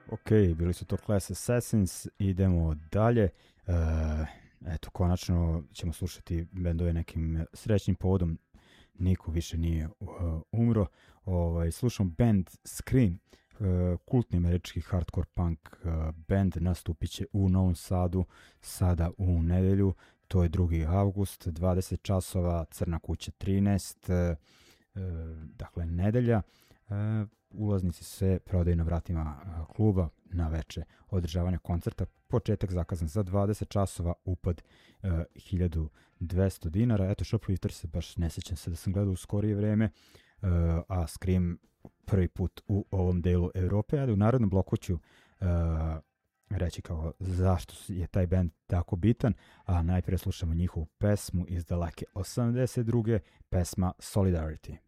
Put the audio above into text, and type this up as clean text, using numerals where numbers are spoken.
Ok, bili su to Class Assassins, idemo dalje. Eto, konačno ćemo slušati bendove nekim srećnim povodom. Niko više nije umro. Slušamo band Scream, kultni američki hardcore punk band, nastupit će u Novom Sadu sada u nedelju. To je 2. avgust, 20 časova, Crna kuća 13, dakle nedelja. Ulaznici se prodaju na vratima kluba na veče održavanja koncerta. Početak zakazan za 20 časova, upad 1200 dinara. Eto, Shoplifter se baš ne sjećam se da sam gledao u skorije vreme, a Scream prvi put u ovom delu Evrope. Ali u narednom bloku ću reći kao zašto je taj band tako bitan, a najprije slušamo njihovu pesmu iz daleke 82. pesma Solidarity.